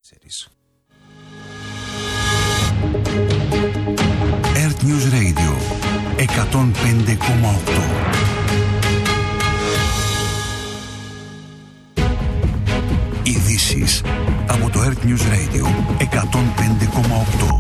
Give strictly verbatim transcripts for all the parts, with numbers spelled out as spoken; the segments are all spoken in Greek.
Earth News Radio εκατόν πέντε κόμμα οκτώ. Ειδήσεις από το Earth News Radio εκατόν πέντε κόμμα οκτώ.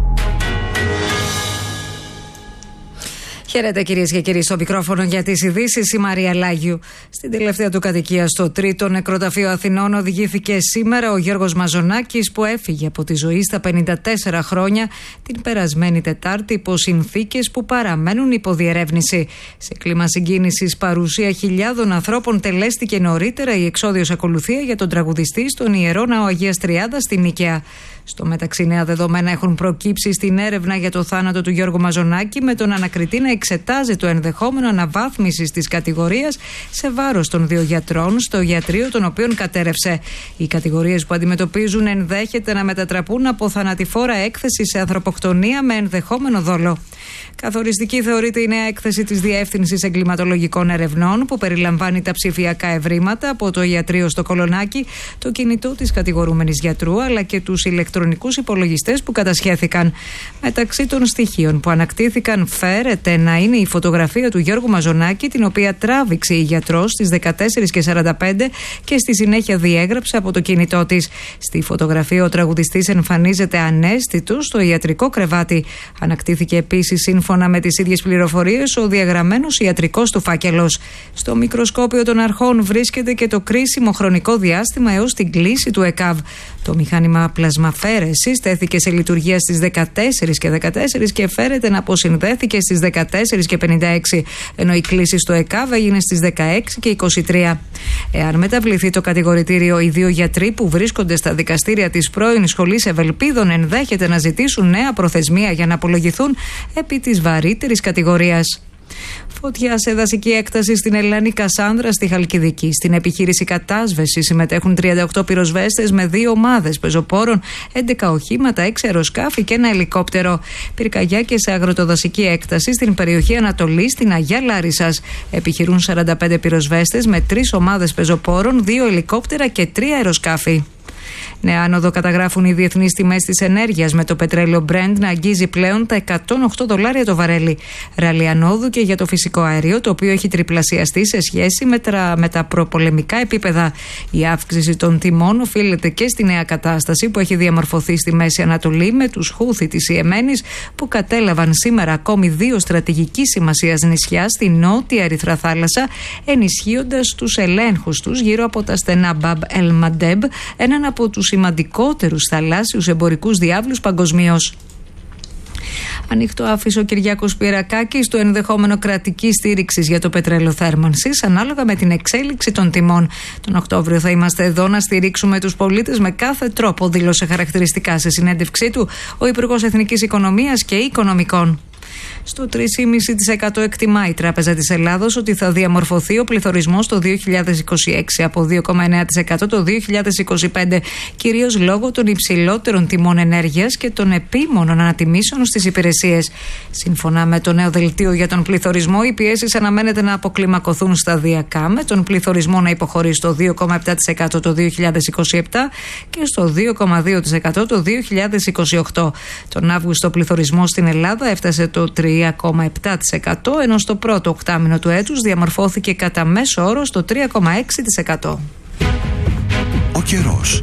Χαίρετε κυρίες και κύριοι, στο μικρόφωνο για τις ειδήσεις η Μαρία Λάγιου. Στην τελευταία του κατοικία στο τρίτο νεκροταφείο Αθηνών οδηγήθηκε σήμερα ο Γιώργος Μαζονάκης, που έφυγε από τη ζωή στα πενήντα τέσσερα χρόνια την περασμένη Τετάρτη υπό συνθήκες που παραμένουν υποδιερεύνηση. Σε κλίμα συγκίνησης, παρουσία χιλιάδων ανθρώπων, τελέστηκε νωρίτερα η εξόδιος ακολουθία για τον τραγουδιστή στον Ιερό Ναό Αγίας Τριάδας στη Νίκαια. Στο μεταξύ, νέα δεδομένα έχουν προκύψει στην έρευνα για το θάνατο του Γιώργου Μαζονάκη, με τον ανακριτή να εξετάζει το ενδεχόμενο αναβάθμισης της κατηγορίας σε βάρος των δύο γιατρών στο ιατρείο των οποίων κατέρευσε. Οι κατηγορίες που αντιμετωπίζουν ενδέχεται να μετατραπούν από θανατηφόρα έκθεση σε ανθρωποκτονία με ενδεχόμενο δόλο. Καθοριστική θεωρείται η νέα έκθεση της Διεύθυνσης Εγκληματολογικών Ερευνών, που περιλαμβάνει τα ψηφιακά ευρήματα από το ιατρείο στο Κολονάκι, το κινητό της κατηγορούμενης γιατρού, αλλά και τους ηλεκτρονικούς υπολογιστές που κατασχέθηκαν. Μεταξύ των στοιχείων που ανακτήθηκαν φέρεται να είναι η φωτογραφία του Γιώργου Μαζονάκη, την οποία τράβηξε η γιατρός στις δεκατέσσερις και σαράντα πέντε και στη συνέχεια διέγραψε από το κινητό της. Στη φωτογραφία ο τραγουδιστής εμφανίζεται αναίσθητος στο ιατρικό κρεβάτι. Ανακτήθηκε επίσης, σύμφωνα με τις ίδιες πληροφορίες, ο διαγραμμένος ιατρικός του φάκελος. Στο μικροσκόπιο των αρχών βρίσκεται και το κρίσιμο χρονικό διάστημα έως την κλίση του ΕΚΑΒ. Το μηχάνημα πλασμαφαίρεσης τέθηκε σε λειτουργία στις δεκατέσσερις και δεκατέσσερα και φέρεται να αποσυνδέθηκε στις δεκατέσσερις και πενήντα έξι, ενώ η κλίση στο ΕΚΑΒ έγινε στις δεκαέξι και είκοσι τρία. Εάν μεταβληθεί το κατηγορητήριο, οι δύο γιατροί που βρίσκονται στα δικαστήρια της πρώην Σχολής Ευελπίδων ενδέχεται να ζητήσουν νέα προθεσμία για να απολογηθούν επί της βαρύτερης κατηγορίας. Φωτιά σε δασική έκταση στην Ελλάνη Κασάνδρα στη Χαλκιδική. Στην επιχείρηση κατάσβεση συμμετέχουν τριάντα οκτώ πυροσβέστες με δύο ομάδες πεζοπόρων, έντεκα οχήματα, έξι αεροσκάφη και ένα ελικόπτερο. Πυρκαγιά και σε αγροτοδασική έκταση στην περιοχή Ανατολή, στην Αγιά Λάρισσας. Επιχειρούν σαράντα πέντε πυροσβέστες με τρεις ομάδες πεζοπόρων, δύο ελικόπτερα και τρία αεροσκάφη. Νέα άνοδο καταγράφουν οι διεθνείς τιμές της ενέργειας, με το πετρέλαιο Brent να αγγίζει πλέον τα εκατόν οκτώ δολάρια το βαρέλι. Ράλι ανόδου και για το φυσικό αέριο, το οποίο έχει τριπλασιαστεί σε σχέση με τα, με τα προπολεμικά επίπεδα. Η αύξηση των τιμών οφείλεται και στη νέα κατάσταση που έχει διαμορφωθεί στη Μέση Ανατολή, με τους Χούθι της Ιεμένης που κατέλαβαν σήμερα ακόμη δύο στρατηγικής σημασίας νησιά στη νότια Ερυθρά θάλασσα, ενισχύοντας τους ελέγχους τους γύρω από τα στενά Μπαμπ Ελ Μαντέμπ, έναν από τους σημαντικότερους θαλάσσιους εμπορικούς διάβλους παγκοσμίως. Ανοιχτό άφησε ο Κυριάκος Πυρακάκης το ενδεχόμενο κρατική στήριξη για το πετρέλαιο θέρμανσης, ανάλογα με την εξέλιξη των τιμών. Τον Οκτώβριο θα είμαστε εδώ να στηρίξουμε τους πολίτες με κάθε τρόπο, δήλωσε χαρακτηριστικά σε συνέντευξή του ο Υπουργός Εθνικής Οικονομίας και Οικονομικών. Στο τρία κόμμα πέντε τοις εκατό εκτιμά η Τράπεζα της Ελλάδος ότι θα διαμορφωθεί ο πληθωρισμός το δύο χιλιάδες είκοσι έξι από δύο κόμμα εννέα τοις εκατό το δύο χιλιάδες είκοσι πέντε, κυρίως λόγω των υψηλότερων τιμών ενέργειας και των επίμονων ανατιμήσεων στις υπηρεσίες. Σύμφωνα με το νέο δελτίο για τον πληθωρισμό, οι πιέσεις αναμένεται να αποκλιμακωθούν σταδιακά, με τον πληθωρισμό να υποχωρεί στο δύο κόμμα επτά τοις εκατό το δύο χιλιάδες είκοσι επτά και στο δύο κόμμα δύο τοις εκατό το δύο χιλιάδες είκοσι οκτώ. Τον Αύγουστο ο πληθωρισμός στην Ελλάδα έφτασε το τρία κόμμα επτά τοις εκατό, ενώ στο πρώτο οκτάμηνο του έτους διαμορφώθηκε κατά μέσο όρο στο τρία κόμμα έξι τοις εκατό. Ο καιρός.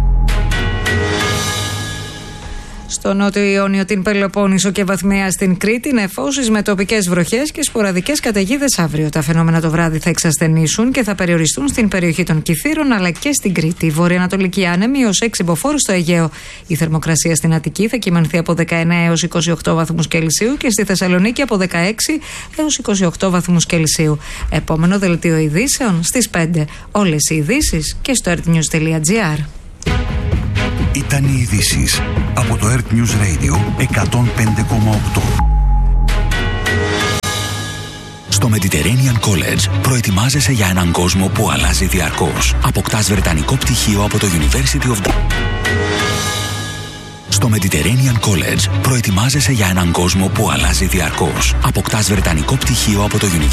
Στο νότιο Ιόνιο, την Πελοπόννησο και βαθμία στην Κρήτη, νεφώσεις με τοπικές βροχές και σποραδικές καταιγίδες αύριο. Τα φαινόμενα το βράδυ θα εξασθενήσουν και θα περιοριστούν στην περιοχή των Κιθήρων αλλά και στην Κρήτη. Η βορειοανατολική άνεμη ως έξι μποφόρ στο Αιγαίο. Η θερμοκρασία στην Αττική θα κυμανθεί από δεκαεννέα έως είκοσι οκτώ βαθμούς Κελσίου και στη Θεσσαλονίκη από δεκαέξι έως είκοσι οκτώ βαθμούς Κελσίου. Επόμενο δελτίο ειδήσεων στις πέντε. Όλες οι ειδήσεις και στο earthnews τελεία gr. Ήταν οι ειδήσεις από το Earth News Radio εκατόν πέντε κόμμα οκτώ. Στο Mediterranean College προετοιμάζεσαι για έναν κόσμο που αλλάζει διαρκώς. Αποκτάς βρετανικό πτυχίο από το University of... Στο Mediterranean College προετοιμάζεσαι για έναν κόσμο που αλλάζει διαρκώς. Αποκτάς βρετανικό πτυχίο από το University